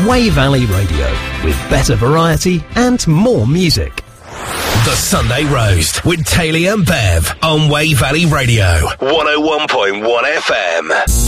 Wey Valley Radio, with better variety and more music. The Sunday Roast with Taylor and Bev on Wey Valley Radio, 101.1 FM.